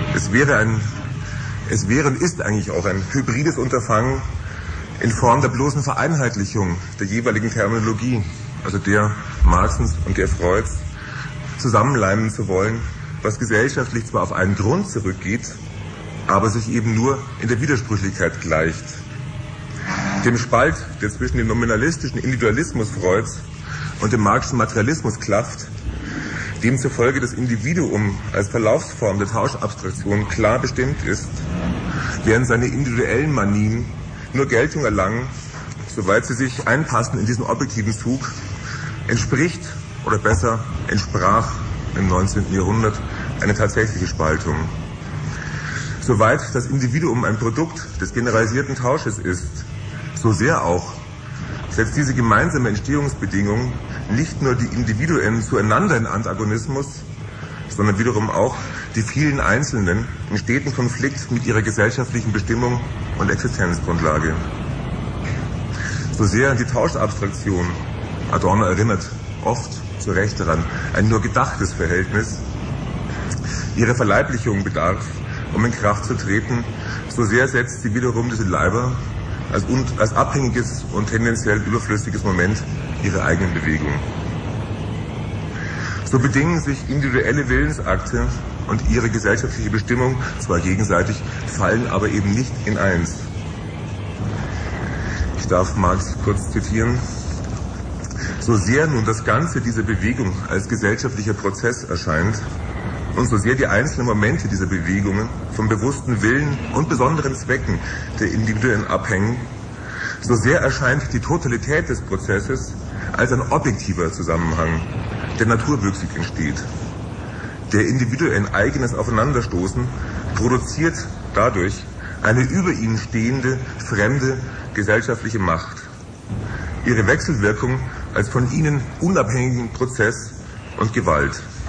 Es wäre und ist eigentlich auch ein hybrides Unterfangen in Form der bloßen Vereinheitlichung der jeweiligen Terminologie, also der Marxens und der Freuds, zusammenleimen zu wollen, was gesellschaftlich zwar auf einen Grund zurückgeht, aber sich eben nur in der Widersprüchlichkeit gleicht. Dem Spalt, der zwischen dem nominalistischen Individualismus Freuds und dem marxischen Materialismus klafft, demzufolge das Individuum als Verlaufsform der Tauschabstraktion klar bestimmt ist, während seine individuellen Manien nur Geltung erlangen, soweit sie sich einpassen in diesen objektiven Zug, entspricht oder besser entsprach im 19. Jahrhundert eine tatsächliche Spaltung. Soweit das Individuum ein Produkt des generalisierten Tausches ist, so sehr auch setzt diese gemeinsame Entstehungsbedingung nicht nur die Individuen zueinander in Antagonismus, sondern wiederum auch die vielen Einzelnen in steten Konflikt mit ihrer gesellschaftlichen Bestimmung und Existenzgrundlage. So sehr die Tauschabstraktion, Adorno erinnert oft zu Recht daran, ein nur gedachtes Verhältnis, ihre Verleiblichung bedarf, um in Kraft zu treten, so sehr setzt sie wiederum diese Leiber als abhängiges und tendenziell überflüssiges Moment ihrer eigenen Bewegung. So bedingen sich individuelle Willensakte und ihre gesellschaftliche Bestimmung zwar gegenseitig, fallen aber eben nicht in eins. Ich darf Marx kurz zitieren. So sehr nun das Ganze dieser Bewegung als gesellschaftlicher Prozess erscheint und so sehr die einzelnen Momente dieser Bewegungen vom bewussten Willen und besonderen Zwecken der Individuen abhängen, so sehr erscheint die Totalität des Prozesses als ein objektiver Zusammenhang, der naturwüchsig entsteht. Der Individuen eigenes Aufeinanderstoßen produziert dadurch eine über ihnen stehende, fremde gesellschaftliche Macht. Ihre Wechselwirkung als von ihnen unabhängigen Prozess und Gewalt.